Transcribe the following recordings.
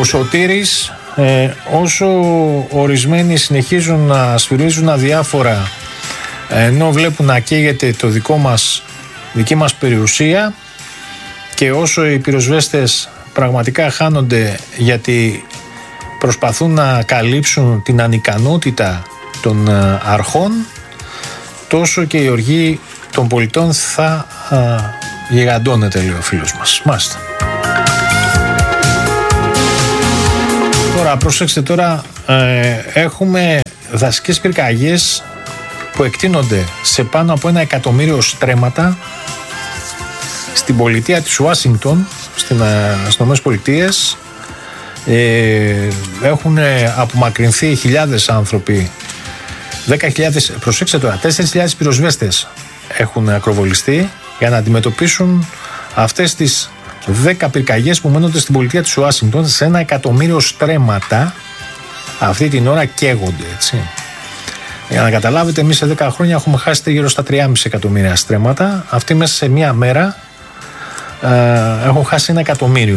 ο Σωτήρης, όσο ορισμένοι συνεχίζουν να σφυρίζουν αδιάφορα ενώ βλέπουν να καίγεται το δική μας περιουσία, και όσο οι πυροσβέστες πραγματικά χάνονται γιατί προσπαθούν να καλύψουν την ανικανότητα των αρχών, τόσο και η οργή των πολιτών θα γιγαντώνεται, λέει ο φίλος μας. Μάλιστα. Τώρα, προσέξτε τώρα, έχουμε δασικές πυρκαγιές που εκτείνονται σε πάνω από 1 εκατομμύριο στρέμματα στην πολιτεία της Ουάσιγκτον, στις ΗΠΑ. Έχουν απομακρυνθεί χιλιάδες άνθρωποι, 10.000, προσέξτε τώρα, 4.000 πυροσβέστες έχουν ακροβολιστεί για να αντιμετωπίσουν αυτές τις 10 πυρκαγιές που μένονται στην πολιτεία της Ουάσιγκτον. Σε 1 εκατομμύριο στρέμματα αυτή την ώρα καίγονται, έτσι. Για να καταλάβετε, εμείς σε 10 χρόνια έχουμε χάσει γύρω στα 3,5 εκατομμύρια στρέμματα. Αυτοί μέσα σε μία μέρα έχουν χάσει 1 εκατομμύριο.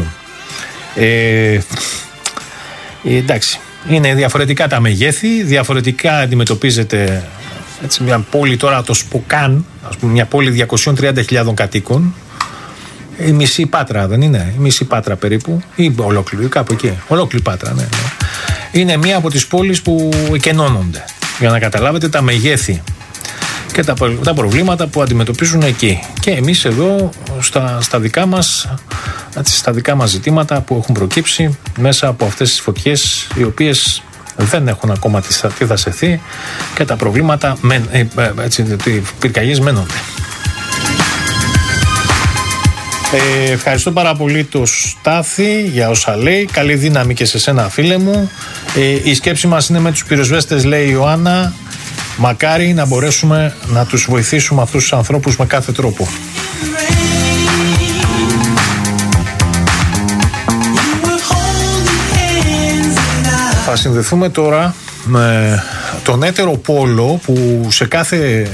Εντάξει, είναι διαφορετικά τα μεγέθη, διαφορετικά αντιμετωπίζεται, έτσι, μια πόλη τώρα, το Σποκάν, ας πούμε, μια πόλη 230.000 κατοίκων, η μισή Πάτρα δεν είναι, η μισή Πάτρα περίπου, ή ολόκληρη, κάπου εκεί, ολόκληρη Πάτρα, ναι. Είναι μία από τις πόλεις που εκενώνονται, για να καταλάβετε τα μεγέθη και τα προβλήματα που αντιμετωπίζουν εκεί. Και εμείς εδώ στα δικά μας ζητήματα που έχουν προκύψει μέσα από αυτές τις φωτιές, οι οποίες δεν έχουν ακόμα τυθασεθεί, και τα προβλήματα, οι πυρκαγιές μένονται. Ευχαριστώ πάρα πολύ το Στάθη για όσα λέει. Καλή δύναμη και σε σένα, φίλε μου. Η σκέψη μας είναι με τους πυροσβέστες, λέει η Ιωάννα. Μακάρι να μπορέσουμε να τους βοηθήσουμε αυτούς τους ανθρώπους με κάθε τρόπο. Θα συνδεθούμε τώρα με τον έτερο πόλο που σε κάθε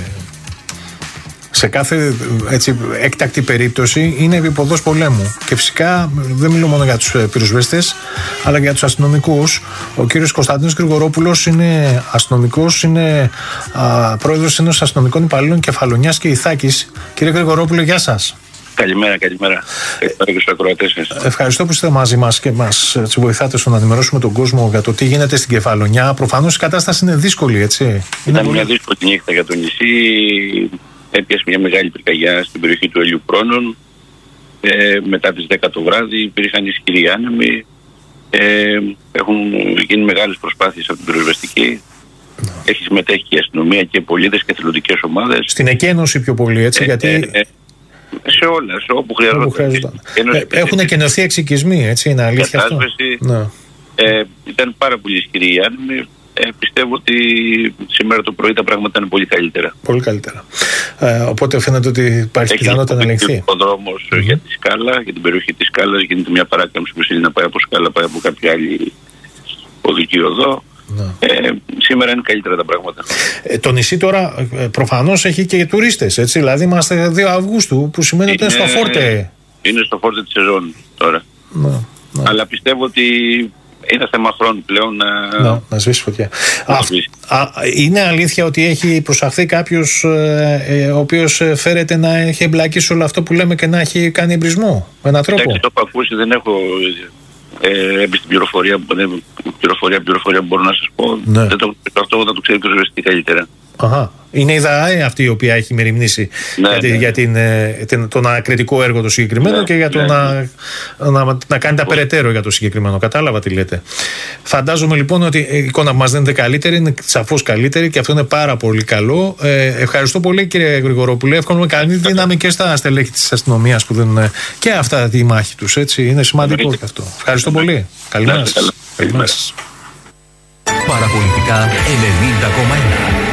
έτσι, έκτακτη περίπτωση είναι επιποδός πολέμου. Και φυσικά δεν μιλώ μόνο για τους πυροσβέστες, αλλά και για τους αστυνομικούς. Ο κύριος Κωνσταντίνος Γρηγορόπουλος είναι αστυνομικός, είναι πρόεδρος Ένωσης Αστυνομικών Υπαλλήλων Κεφαλονιάς και Ιθάκης. Κύριε Γρηγορόπουλο, γεια σας. Καλημέρα. Ευχαριστώ που είστε μαζί μας και μας βοηθάτε στο να ενημερώσουμε τον κόσμο για το τι γίνεται στην Κεφαλονιά. Προφανώς η κατάσταση είναι δύσκολη, έτσι. Ήταν μια δύσκολη νύχτα για το νησί. Έπιασε μια μεγάλη πυρκαγιά στην περιοχή του Ελιουπρόνων. Μετά τις 10 το βράδυ υπήρχαν ισχυροί άνεμοι. Έχουν γίνει μεγάλες προσπάθειες από την πυροσβεστική. Έχει συμμετέχει και η αστυνομία και πολίτες και εθελοντικές ομάδες. Στην εκένωση πιο πολύ, έτσι, γιατί... σε όλα, σε όπου χρειαζόταν. Έχουν κενωθεί εξοικισμοί, έτσι, είναι αλήθεια αυτό. Ναι. Ήταν πάρα πολύ ισχυροί οι άνεμοι. Πιστεύω ότι σήμερα το πρωί τα πράγματα είναι πολύ καλύτερα. Πολύ καλύτερα. Οπότε φαίνεται ότι υπάρχει πιθανότητα να ελεγχθεί. Ο δρόμος για τη Σκάλα, για την περιοχή της Σκάλας, γίνεται μια παράκαμψη που να πάει από Σκάλα, πάει από κάποια άλλη οδική οδό. Σήμερα είναι καλύτερα τα πράγματα. Το νησί τώρα προφανώς έχει και τουρίστες, έτσι. Δηλαδή είμαστε 2 Αυγούστου, που σημαίνει ότι είναι στο φόρτε. Είναι στο φόρτε της σεζόν τώρα. Αλλά πιστεύω ότι είναι θέμα χρόνου πλέον να σβήσει φωτιά. Είναι αλήθεια ότι έχει προσαχθεί κάποιος ο οποίος φέρεται να έχει εμπλακεί σε όλο αυτό που λέμε και να έχει κάνει εμπρισμό με έναν τρόπο? Το έχω ακούσει, δεν έχω στην πληροφορία που μπορώ να σας πω. Ναι. Αυτό θα το ξέρει και ο Ζεστή καλύτερα. Είναι η ΔΑΕ αυτή η οποία έχει μεριμνήσει για τον ανακριτικό έργο το συγκεκριμένο και για το να κάνει τα περαιτέρω για το συγκεκριμένο. Κατάλαβα τι λέτε. Φαντάζομαι λοιπόν ότι η εικόνα που μας δίνεται καλύτερη, είναι σαφώς καλύτερη, και αυτό είναι πάρα πολύ καλό. Ευχαριστώ πολύ, κύριε Γρηγορόπουλε. Εύχομαι καλή δύναμη και στα στελέχη της αστυνομίας που δίνουν και αυτά τη μάχη τους. Έτσι. Είναι σημαντικό και αυτό. Ευχαριστώ πολύ. Καλημέρα σας. Παραπολιτικά 90,1.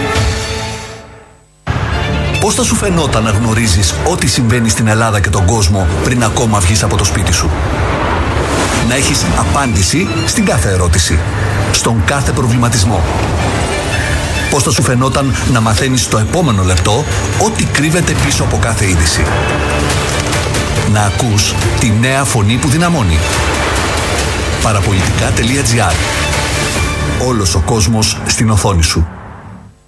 Πώς θα σου φαινόταν να γνωρίζεις ό,τι συμβαίνει στην Ελλάδα και τον κόσμο πριν ακόμα βγεις από το σπίτι σου? Να έχεις απάντηση στην κάθε ερώτηση, στον κάθε προβληματισμό. Πώς θα σου φαινόταν να μαθαίνεις το επόμενο λεπτό ό,τι κρύβεται πίσω από κάθε είδηση? Να ακούς τη νέα φωνή που δυναμώνει. Παραπολιτικά.gr. Όλος ο κόσμος στην οθόνη σου.